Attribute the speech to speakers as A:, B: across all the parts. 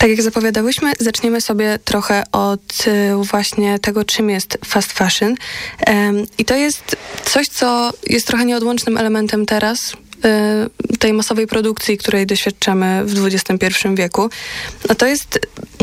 A: Tak jak zapowiadałyśmy, zaczniemy sobie trochę od właśnie tego, czym jest fast fashion. I to jest coś, co jest trochę nieodłącznym elementem teraz tej masowej produkcji, której doświadczamy w XXI wieku. A to jest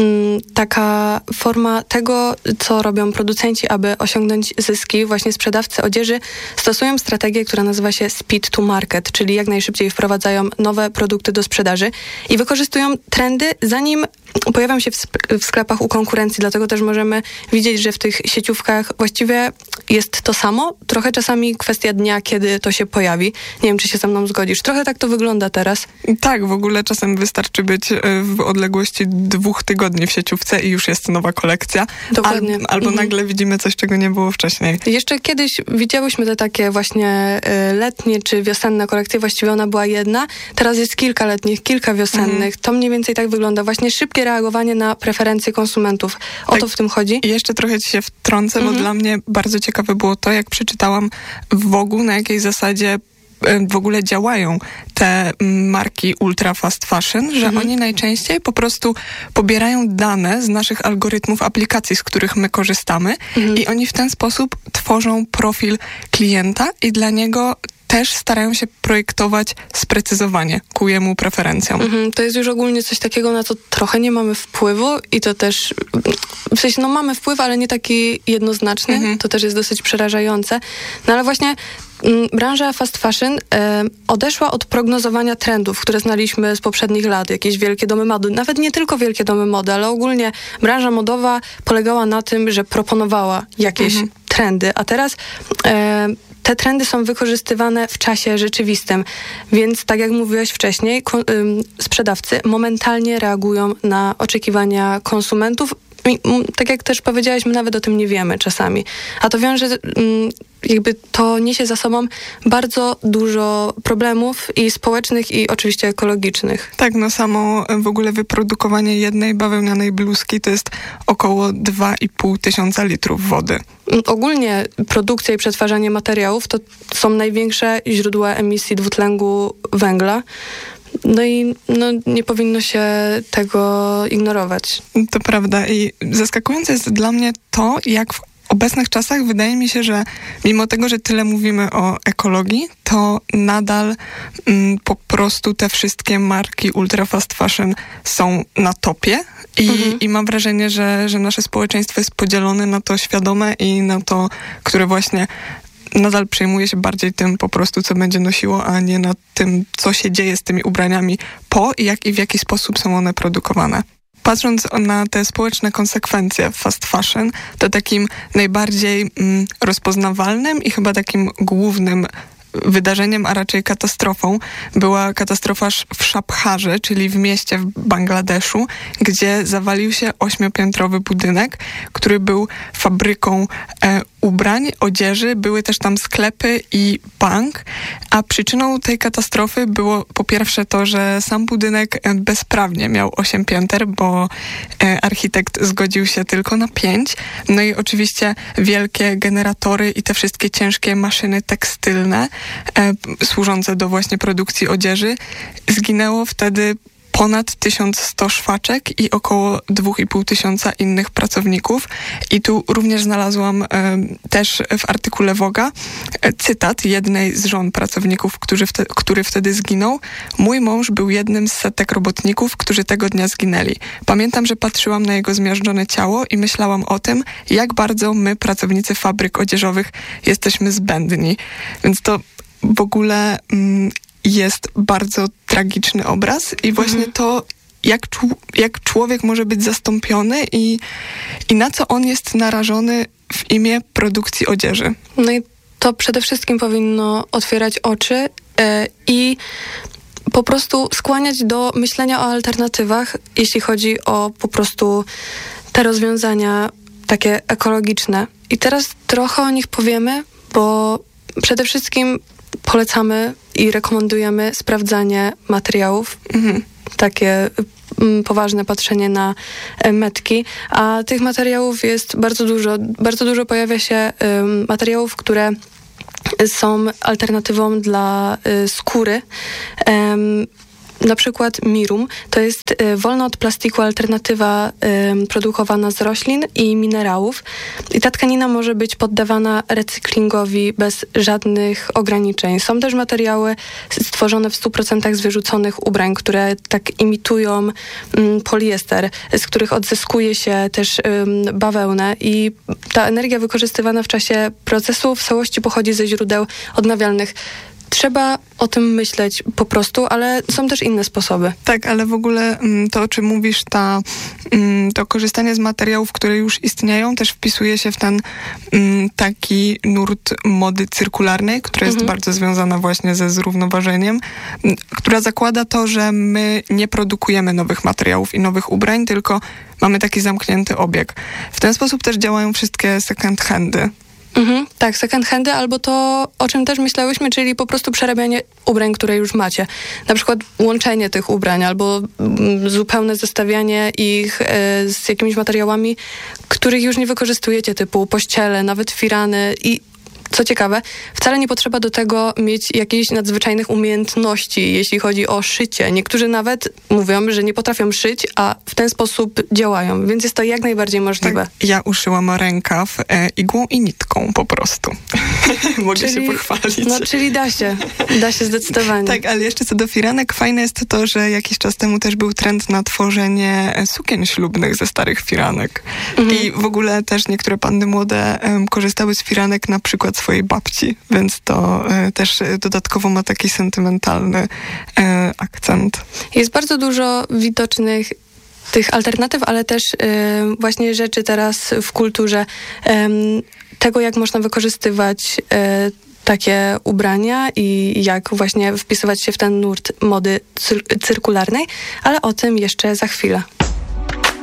A: taka forma tego, co robią producenci, aby osiągnąć zyski. Właśnie sprzedawcy odzieży stosują strategię, która nazywa się speed to market, czyli jak najszybciej wprowadzają nowe produkty do sprzedaży i wykorzystują trendy, zanim pojawią się w sklepach u konkurencji. Dlatego też możemy widzieć, że w tych sieciówkach właściwie jest to samo. Trochę czasami kwestia dnia, kiedy to się pojawi. Nie wiem, czy się ze mną zgodzisz. Trochę tak to wygląda teraz.
B: Tak, w ogóle czasem wystarczy być w odległości 2 tygodni w sieciówce i już jest nowa kolekcja.
A: Dokładnie.
B: Albo nagle widzimy coś, czego nie było wcześniej.
A: Jeszcze kiedyś widziałyśmy te takie właśnie letnie czy wiosenne kolekcje. Właściwie ona była jedna. Teraz jest kilka letnich, kilka wiosennych. To mniej więcej tak wygląda. Właśnie szybkie reagowanie na preferencje konsumentów. O to w tym chodzi.
B: I jeszcze trochę ci się wtrącę, bo dla mnie bardzo ciekawe było to, jak przeczytałam w Vogue'u, na jakiej zasadzie w ogóle działają te marki ultra fast fashion, że oni najczęściej po prostu pobierają dane z naszych algorytmów aplikacji, z których my korzystamy i oni w ten sposób tworzą profil klienta i dla niego też starają się projektować sprecyzowanie ku jemu preferencjom.
A: To jest już ogólnie coś takiego, na co trochę nie mamy wpływu i to też, w sensie mamy wpływ, ale nie taki jednoznaczny. To też jest dosyć przerażające. No ale właśnie branża fast fashion odeszła od prognozowania trendów, które znaliśmy z poprzednich lat. Jakieś wielkie domy mody, nawet nie tylko wielkie domy mody, ale ogólnie branża modowa polegała na tym, że proponowała jakieś trendy, a teraz te trendy są wykorzystywane w czasie rzeczywistym, więc tak jak mówiłaś wcześniej, sprzedawcy momentalnie reagują na oczekiwania konsumentów. I, tak jak też powiedziałaś, my nawet o tym nie wiemy czasami. A to wiąże, jakby to niesie za sobą bardzo dużo problemów i społecznych, i oczywiście ekologicznych.
B: Tak, no samo w ogóle wyprodukowanie jednej bawełnianej bluzki to jest około 2,5 tysiąca litrów wody.
A: Ogólnie produkcja i przetwarzanie materiałów to są największe źródła emisji dwutlenku węgla. No i nie powinno się tego ignorować.
B: To prawda i zaskakujące jest dla mnie to, jak w obecnych czasach wydaje mi się, że mimo tego, że tyle mówimy o ekologii, to nadal po prostu te wszystkie marki ultra fast fashion są na topie i mam wrażenie, że nasze społeczeństwo jest podzielone na to świadome i na to, które właśnie nadal przejmuje się bardziej tym po prostu, co będzie nosiło, a nie nad tym, co się dzieje z tymi ubraniami i w jaki sposób są one produkowane. Patrząc na te społeczne konsekwencje fast fashion, to takim najbardziej rozpoznawalnym i chyba takim głównym wydarzeniem, a raczej katastrofą, była katastrofa w Szabharze, czyli w mieście w Bangladeszu, gdzie zawalił się 8-piętrowy budynek, który był fabryką ubrań, odzieży, były też tam sklepy i bank, a przyczyną tej katastrofy było po pierwsze to, że sam budynek bezprawnie miał 8 pięter, bo architekt zgodził się tylko na 5, no i oczywiście wielkie generatory i te wszystkie ciężkie maszyny tekstylne służące do właśnie produkcji odzieży. Zginęło wtedy ponad 1100 szwaczek i około 2,5 tysiąca innych pracowników. I tu również znalazłam też w artykule Vogue'a cytat jednej z żon pracowników, który wtedy zginął. Mój mąż był jednym z setek robotników, którzy tego dnia zginęli. Pamiętam, że patrzyłam na jego zmiażdżone ciało i myślałam o tym, jak bardzo my, pracownicy fabryk odzieżowych, jesteśmy zbędni. Więc to w ogóle jest bardzo tragiczny obraz i właśnie to, jak człowiek może być zastąpiony i na co on jest narażony w imię produkcji odzieży.
A: No i to przede wszystkim powinno otwierać oczy i po prostu skłaniać do myślenia o alternatywach, jeśli chodzi o po prostu te rozwiązania takie ekologiczne. I teraz trochę o nich powiemy, bo przede wszystkim polecamy i rekomendujemy sprawdzanie materiałów. Takie poważne patrzenie na metki, a tych materiałów jest bardzo dużo. Bardzo dużo pojawia się materiałów, które są alternatywą dla skóry. na przykład Mirum to jest wolna od plastiku alternatywa produkowana z roślin i minerałów. I ta tkanina może być poddawana recyklingowi bez żadnych ograniczeń. Są też materiały stworzone w 100% z wyrzuconych ubrań, które tak imitują poliester, z których odzyskuje się też bawełnę i ta energia wykorzystywana w czasie procesu w całości pochodzi ze źródeł odnawialnych. Trzeba o tym myśleć po prostu, ale są też inne sposoby.
B: Tak, ale w ogóle to, o czym mówisz, to korzystanie z materiałów, które już istnieją, też wpisuje się w ten taki nurt mody cyrkularnej, która jest bardzo związana właśnie ze zrównoważeniem, która zakłada to, że my nie produkujemy nowych materiałów i nowych ubrań, tylko mamy taki zamknięty obieg. W ten sposób też działają wszystkie second handy.
A: Tak, second handy albo to, o czym też myślałyśmy, czyli po prostu przerabianie ubrań, które już macie. Na przykład łączenie tych ubrań albo zupełne zestawianie ich z jakimiś materiałami, których już nie wykorzystujecie, typu pościele, nawet firany i co ciekawe, wcale nie potrzeba do tego mieć jakichś nadzwyczajnych umiejętności, jeśli chodzi o szycie. Niektórzy nawet mówią, że nie potrafią szyć, a w ten sposób działają, więc jest to jak najbardziej możliwe.
B: Tak, ja uszyłam rękaw igłą i nitką po prostu. Mogę się pochwalić.
A: No, czyli da się zdecydowanie.
B: Tak, ale jeszcze co do firanek, fajne jest to, że jakiś czas temu też był trend na tworzenie sukien ślubnych ze starych firanek. I w ogóle też niektóre panny młode korzystały z firanek na przykład swojej babci, więc to też dodatkowo ma taki sentymentalny akcent.
A: Jest bardzo dużo widocznych tych alternatyw, ale też właśnie rzeczy teraz w kulturze, tego jak można wykorzystywać takie ubrania i jak właśnie wpisywać się w ten nurt mody cyrkularnej, ale o tym jeszcze za chwilę.